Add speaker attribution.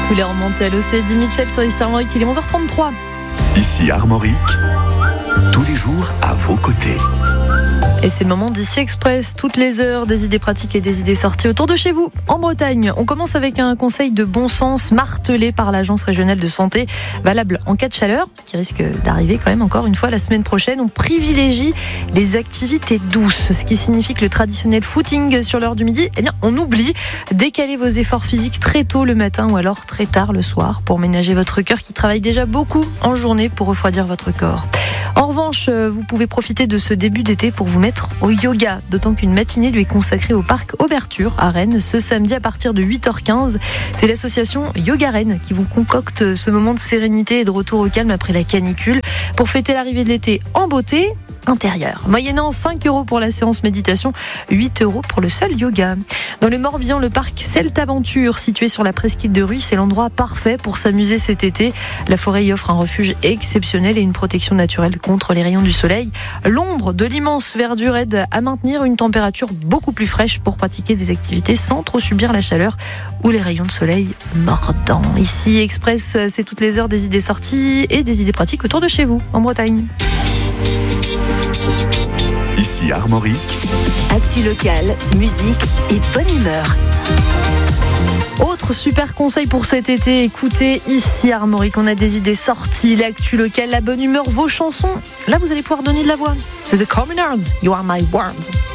Speaker 1: Couleur mentale au Eddie Mitchell sur ici Armorique, il est 11h33.
Speaker 2: Ici Armorique, tous les jours à vos côtés.
Speaker 1: Et c'est le moment d'Ici Express, toutes les heures, des idées pratiques et des idées sorties autour de chez vous, en Bretagne. On commence avec un conseil de bon sens martelé par l'Agence régionale de santé, valable en cas de chaleur, ce qui risque d'arriver quand même encore une fois la semaine prochaine. On privilégie les activités douces, ce qui signifie que le traditionnel footing sur l'heure du midi, eh bien, on oublie. Décalez vos efforts physiques très tôt le matin ou alors très tard le soir pour ménager votre cœur qui travaille déjà beaucoup en journée pour refroidir votre corps. En revanche, vous pouvez profiter de ce début d'été pour vous mettre au yoga, d'autant qu'une matinée lui est consacrée au parc Auberture à Rennes ce samedi à partir de 8h15. C'est l'association Yoga Rennes qui vous concocte ce moment de sérénité et de retour au calme après la canicule pour fêter l'arrivée de l'été en beauté intérieure. Moyennant 5 € pour la séance méditation, 8 € pour le seul yoga. Dans le Morbihan, le parc Celte Aventure, situé sur la presqu'île de Ruy, c'est l'endroit parfait pour s'amuser cet été. La forêt y offre un refuge exceptionnel et une protection naturelle contre les rayons du soleil. L'ombre de l'immense verdure aide à maintenir une température beaucoup plus fraîche pour pratiquer des activités sans trop subir la chaleur ou les rayons de soleil mordants. Ici Express, c'est toutes les heures des idées sorties et des idées pratiques autour de chez vous, en Bretagne.
Speaker 2: Ici Armorique,
Speaker 3: actu locale, musique et bonne humeur.
Speaker 1: Autre super conseil pour cet été, écoutez ici Armorique, on a des idées sorties, l'actu locale, la bonne humeur, vos chansons. Là vous allez pouvoir donner de la voix. C'est The Commoners, You Are My World.